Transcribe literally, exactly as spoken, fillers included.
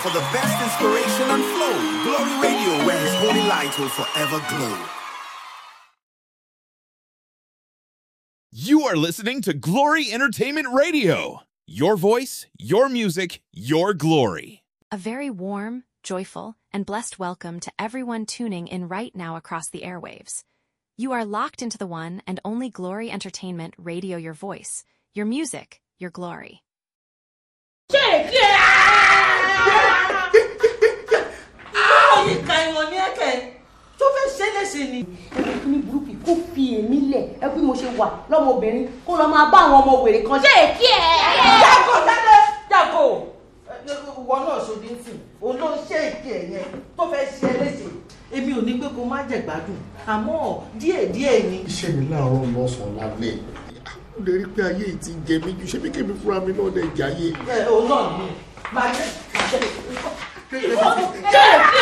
for the best inspiration and flow. Glory Radio, where his holy light will forever glow. You are listening to Glory Entertainment Radio. Your voice, your music, your glory. A very warm, joyful, and blessed welcome to everyone tuning in right now across the airwaves. You are locked into the one and only Glory Entertainment Radio, your voice, your music, your glory. Yeah, yeah! Ah, you can't on your head. Tó fẹ́ ṣẹlẹ̀ ṣe ni. Ní burúkú kó fi èmi lẹ̀ ẹ bí mo ṣe wà lọ́mọbìnrin kó lọ máa bá àwọn ọmọ wèrè kan ṣe èkí ẹ̀. Jágò jáde jágò. Ìwọ náà ṣòdì ń sìn. Òun ló ṣe èkí ẹ̀ yẹn tó fẹ́ ṣe léṣe. Èmi ò ní pé kó má jẹ gbádùn. Àmọ́ díẹ̀díẹ̀ ni. Iṣẹ́ mi láàárọ̀ lọ́sàn-án lálẹ́. Ó lè rí pé ayé yìí ti jẹ mí jù. Ṣé bí kébí fúnra mi náà lè jayé? Ẹ òun náà ni. Màá jẹ́ màá jẹ́.